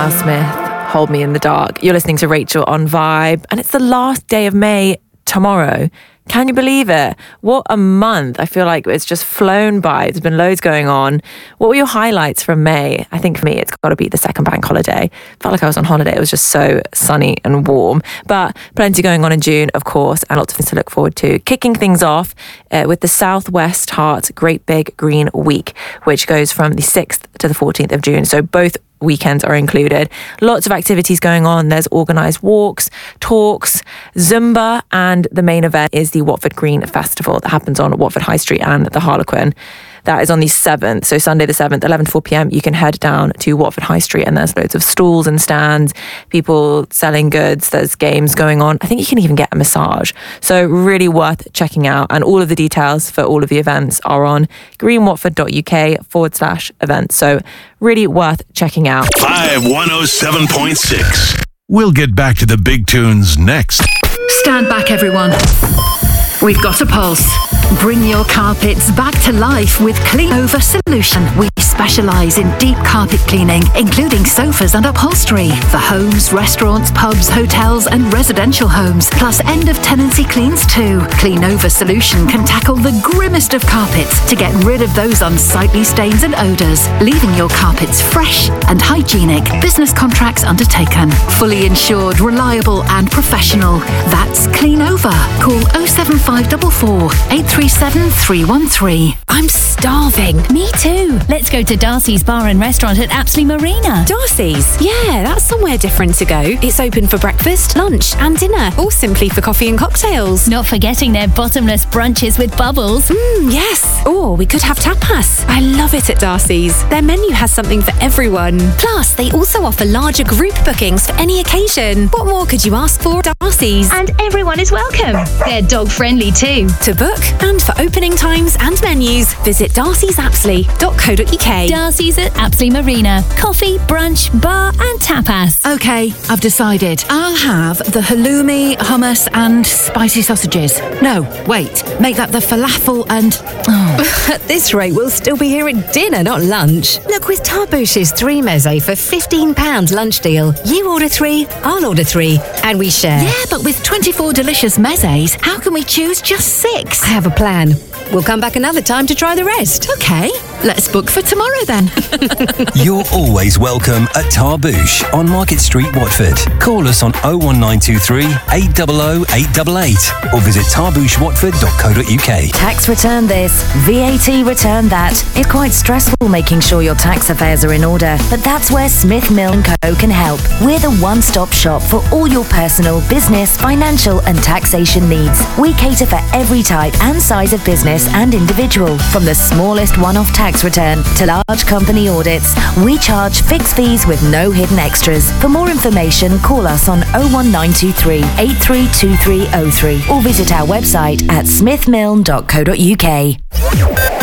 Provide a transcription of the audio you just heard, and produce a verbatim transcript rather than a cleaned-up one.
Miles Smith, Hold Me in the Dark. You're listening to Rachel on Vibe, and it's the last day of May tomorrow. Can you believe it? What a month. I feel like it's just flown by. There's been loads going on. What were your highlights from May? I think for me, it's got to be the second bank holiday. Felt like I was on holiday. It was just so sunny and warm. But plenty going on in June, of course, and lots of things to look forward to. Kicking things off uh, with the Southwest Heart Great Big Green Week, which goes from the sixth to the fourteenth of June. So both weekends are included. Lots of activities going on. There's organised walks, talks, Zumba, and the main event is the Watford Green Festival that happens on Watford High Street and the Harlequin. That is on the seventh, so Sunday the seventh, eleven to four p.m. You can head down to Watford High Street and there's loads of stalls and stands, people selling goods, there's games going on. I think you can even get a massage. So really worth checking out. And all of the details for all of the events are on greenwatford.uk forward slash events. So really worth checking out. Vibe one oh seven point six. We'll get back to the big tunes next. Stand back, everyone. We've got a pulse. Bring your carpets back to life with Cleanover Solution. We specialise in deep carpet cleaning, including sofas and upholstery for homes, restaurants, pubs, hotels and residential homes, plus end of tenancy cleans too. Cleanover Solution can tackle the grimmest of carpets to get rid of those unsightly stains and odours, leaving your carpets fresh and hygienic. Business contracts undertaken. Fully insured, reliable and professional. That's Cleanover. Call oh seven five four four, eight three seven, three one three. I'm starving. Me too. Let's go to Darcy's Bar and Restaurant at Apsley Marina. Darcy's? Yeah, that's somewhere different to go. It's open for breakfast, lunch and dinner, or simply for coffee and cocktails. Not forgetting their bottomless brunches with bubbles. Mmm, yes. Or we could have tapas. I love it at Darcy's. Their menu has something for everyone. Plus, they also offer larger group bookings for any occasion. What more could you ask for at Darcy's? And everyone is welcome. They're dog friendly too. To book and for opening times and menus, visit darcys apsley dot co dot uk. Darcy's at Apsley Marina. Coffee, brunch, bar and tapas. Okay, I've decided. I'll have the halloumi, hummus and spicy sausages. No, wait. Make that the falafel and... Oh. At this rate, we'll still be here at dinner, not lunch. Look, with Tarbouche's three meze for fifteen pounds lunch deal, you order three, I'll order three, and we share. Yeah, but with twenty-four delicious mezes, how can we choose just six? I have a plan. We'll come back another time to try the rest. Okay, let's book for tomorrow then. You're always welcome at Tarbouche on Market Street, Watford. Call us on oh one nine two three, eight hundred, eight eight eight or visit tarbouche watford dot co dot uk. Tax return this, V A T return that. It's quite stressful making sure your tax affairs are in order, but that's where Smith Mill and Co can help. We're the one-stop shop for all your personal, business, financial and taxation needs. We cater for every type and size of business and individual. From the smallest one-off tax return to large company audits, we charge fixed fees with no hidden extras. For more information, call us on oh one nine two three, eight three two three oh three or visit our website at smith milne dot co dot uk.